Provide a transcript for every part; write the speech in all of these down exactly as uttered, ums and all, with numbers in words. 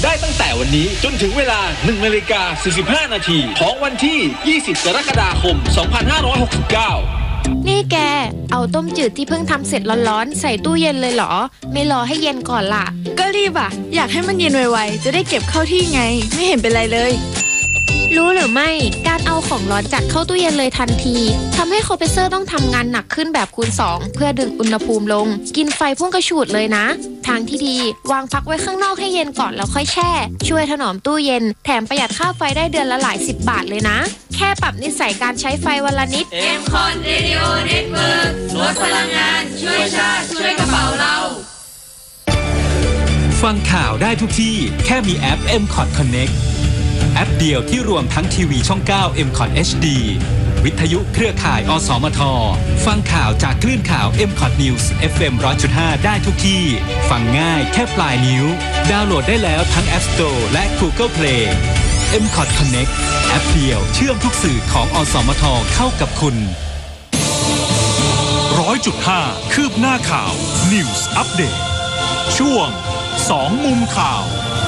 ได้ตั้งแต่วันนี้จนถึงเวลา หนึ่งนาฬิกาสี่สิบห้า นาทีของวันที่ ยี่สิบ กรกฎาคม สองพันห้าร้อยหกสิบเก้านี่แกเอาต้มจืดที่เพิ่งทำเสร็จร้อนๆใส่ตู้เย็นเลยเหรอไม่รอให้เย็นก่อนล่ะก็รีบอ่ะอยากให้มันเย็นไวๆจะได้เก็บเข้าที่ไงไม่เห็นเป็นไรเลยรู้หรือไม่การเอาของร้อนจัดเข้าตู้เย็นเลยทันทีทำให้คอมเพรสเซอร์ต้องทำงานหนักขึ้นแบบคูณสองเพื่อดึงอุณหภูมิลงกินไฟพุ่งกระฉูดเลยนะทางที่ดีวางพักไว้ข้างนอกให้เย็นก่อนแล้วค่อยแช่ช่วยถนอมตู้เย็นแถมประหยัดค่าไฟได้เดือนละหลายสิบบาทเลยนะแค่ปรับนิสัยการใช้ไฟวันละนิดเอ็ม คอ Radio Network ลดพลังงานช่วยชาติช่วยกระเป๋าเราฟังข่าวได้ทุกที่แค่มีแอป เอ็ม คอ Connect แอปเดียวที่รวมทั้งทีวีช่อง เก้า เอ็ม คอ เอช ดี วิทยุเครือข่าย อสมท ฟังข่าวจากคลื่นข่าว เอ็ม คอ News เอฟ เอ็ม หนึ่งร้อยจุดห้า ได้ทุกที่ ฟังง่ายแค่ปลายนิ้วดาวน์โหลดได้แล้วทั้ง App Store และ Google Play เอ็ม คอ Connect แอปเดียวเชื่อมทุกสื่อของอสมทเข้ากับคุณร้อยจุดห้า คืบหน้าข่าว News Update ช่วงสองมุมข่าว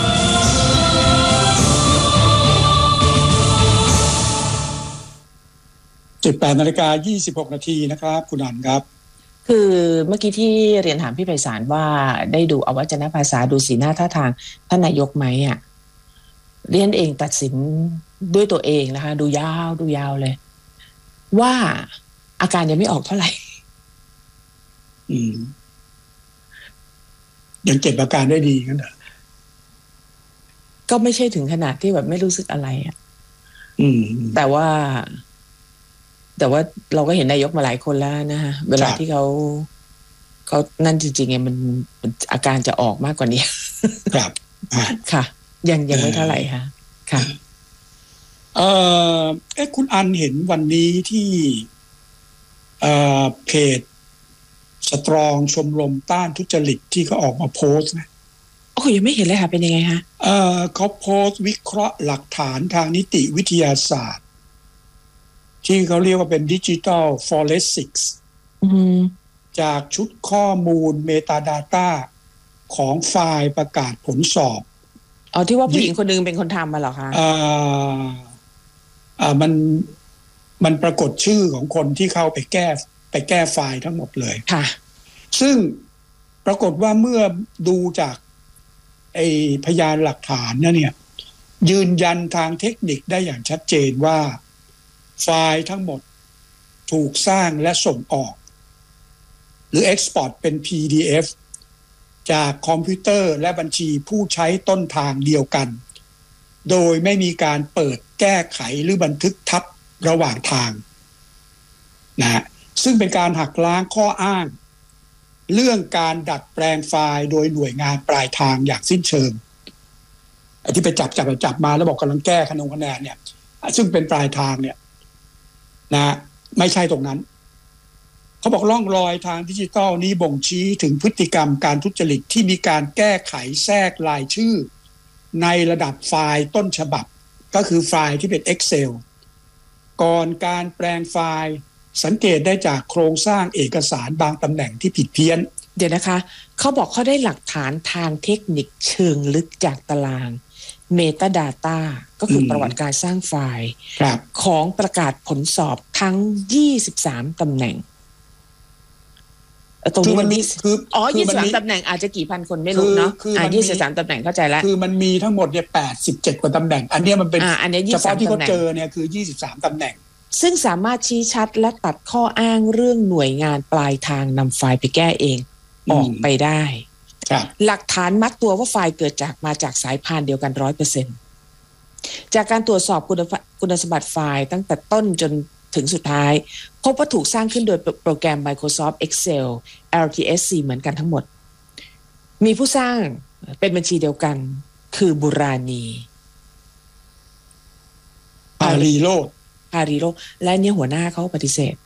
สิบแปดนาฬิกายี่สิบหกนาทีนะครับคุณอันครับคือเมื่อกี้ที่เรียนถามพี่ไพศาลว่าได้ดูอวัจนภาษาดูสีหน้าท่าทางท่านนายกไหมอ่ะเรียนเองตัดสินด้วยตัวเองนะคะดูยาวดูยาวเลยว่าอาการยังไม่ออกเท่าไหร่อืมยังเก็บอาการได้ดีกันเหรอก็ไม่ใช่ถึงขนาดที่แบบไม่รู้สึกอะไรอ่ะอืมแต่ว่าแต่ว่าเราก็เห็นนายกมาหลายคนแล้วนะฮะเวลาที่เขาเขานั่นจริงๆไงมันอาการจะออกมากกว่านี้ครับค่ะยังยังไม่เท่าไหร่ค่ะค่ะเอ่อเอ๊ะคุณอันเห็นวันนี้ที่เอ่อเพจสตรองชมรมต้านทุจริตที่เขาออกมาโพสต์นะโอ้ยังไม่เห็นเลยค่ะเป็นยังไงคะเอ่อเขาโพสต์วิเคราะห์หลักฐานทางนิติวิทยาศาสตร์ที่เขาเรียกว่าเป็น Digital Forensics จากชุดข้อมูล Metadata ของไฟล์ประกาศผลสอบอ๋อที่ว่าผู้หญิงคนนึงเป็นคนทำมาเหรอคะอ่าอ่ามันมันปรากฏชื่อของคนที่เข้าไปแก้ไปแก้ไฟล์ทั้งหมดเลยค่ะซึ่งปรากฏว่าเมื่อดูจากไอ้พยานหลักฐานนะเนี่ยยืนยันทางเทคนิคได้อย่างชัดเจนว่าไฟล์ทั้งหมดถูกสร้างและส่งออกหรือ Export เป็น พี ดี เอฟ จากคอมพิวเตอร์และบัญชีผู้ใช้ต้นทางเดียวกันโดยไม่มีการเปิดแก้ไขหรือบันทึกทับระหว่างทางนะซึ่งเป็นการหักล้างข้ออ้างเรื่องการดัดแปลงไฟล์โดยหน่วยงานปลายทางอย่างสิ้นเชิงไอ้ที่ไปจับจับจับมาแล้วบอกกำลังแก้คะแนนคะแนนเนี่ยซึ่งเป็นปลายทางเนี่ยนะไม่ใช่ตรงนั้นเขาบอกร่องรอยทางดิจิทัลนี้บ่งชี้ถึงพฤติกรรมการทุจริตที่มีการแก้ไขแทรกรายชื่อในระดับไฟล์ต้นฉบับก็คือไฟล์ที่เป็น Excel ก่อนการแปลงไฟล์สังเกตได้จากโครงสร้างเอกสารบางตำแหน่งที่ผิดเพี้ยนเดี๋ยวนะคะเขาบอกเขาได้หลักฐานทางเทคนิคเชิงลึกจากตาราง Metadata ก็คือประวัติการสร้างไฟล์ของประกาศผลสอบทั้งยี่สิบสามตำแหน่งตรงนี้มันคืออ๋อยี่สิบสามตำแหน่งอาจจะกี่พันคนไม่รู้เนาะอ่ายี่สิบสามตำแหน่งเข้าใจแล้วคือมันมีทั้งหมดเนี่ยแปดสิบเจ็ดกว่าตำแหน่งอันนี้มันเป็นเฉพาะที่เขาเจอเนี่ยคือยี่สิบสามตำแหน่งซึ่งสามารถชี้ชัดและตัดข้ออ้างเรื่องหน่วยงานปลายทางนำไฟล์ไปแก้เองออกไปได้หลักฐานมัดตัวว่าไฟล์เกิดจากมาจากสายพานเดียวกัน ร้อยเปอร์เซ็นต์ จากการตรวจสอบคุณคุณสมบัติไฟล์ตั้งแต่ต้นจนถึงสุดท้ายพบว่าถูกสร้างขึ้นโดยโปรแกรม Microsoft Excel แอล ที เอส ซี เหมือนกันทั้งหมดมีผู้สร้างเป็นบัญชีเดียวกันคือบุราณีอารีโรจน์อารีโรจน์และเนี่ยหัวหน้าเขาปฏิเสธ